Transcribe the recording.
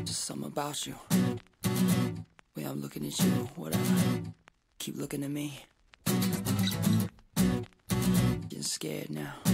Just something about you. Way I'm looking at you, whatever. Keep looking at me. Getting scared now.